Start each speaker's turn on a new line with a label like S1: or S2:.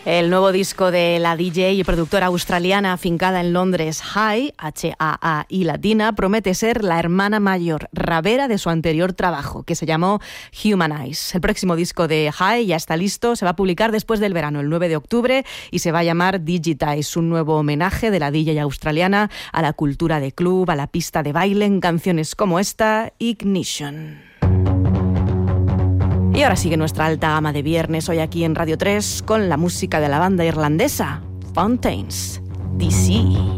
S1: El nuevo disco de la DJ y productora australiana afincada en Londres, Hai, H-A-A-I latina, promete ser la hermana mayor rapera de su anterior trabajo, que se llamó Humanize. El próximo disco de Hai ya está listo, se va a publicar después del verano, el 9 de octubre, y se va a llamar Digitize, un nuevo homenaje de la DJ australiana a la cultura de club, a la pista de baile, en canciones como esta, Ignition. Y ahora sigue nuestra alta gama de viernes, hoy aquí en Radio 3, con la música de la banda irlandesa Fountains DC.